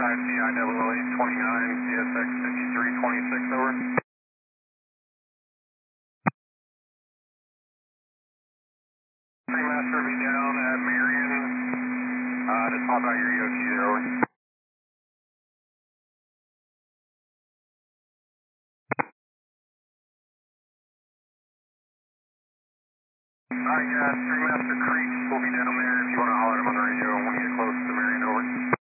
CI 00829, CSX 5326, over. Master be down at Marion. Just pop out your EOT there, over. Alright, Master Creek will be down there if you want to holler at him on the radio when you get close to Marion, over.